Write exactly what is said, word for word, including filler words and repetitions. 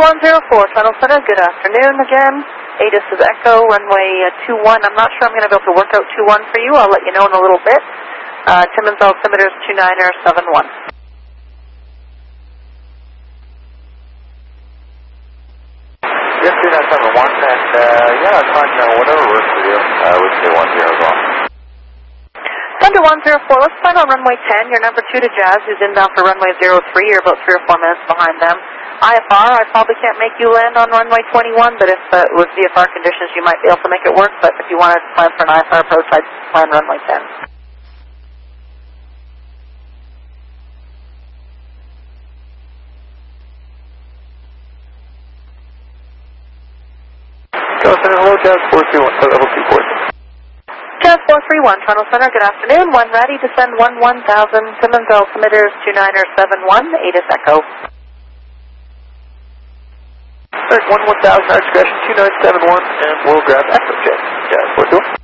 one zero four, Tunnel Center, good afternoon again. A D I S is Echo, runway uh, two one. I'm not sure I'm going to be able to work out two one for you. I'll let you know in a little bit. Uh, Timmins altimeter is two niner seven one. Yes, two nine seven one, and uh, yeah, that's fine. Uh, whatever works for you. Uh, we can do one zero as well. Thunder one zero four, let's find on runway ten. You're number two to Jazz, who's inbound for runway zero three. You're about three or four minutes behind them. I F R, I probably can't make you land on runway twenty-one, but if uh, with V F R conditions, you might be able to make it work. But if you wanted to plan for an I F R approach, I'd plan runway ten. Tunnel Center, hello, Jazz four three one, uh, level two four. Jazz four three one, Tunnel Center, good afternoon. One ready, descend one one thousand. Timmins altimeter is two niner seven one, A D I S Echo. Alright, one one thousand, our discretion, two nine seven one, and we'll grab Echo Jet. Jazz four two one.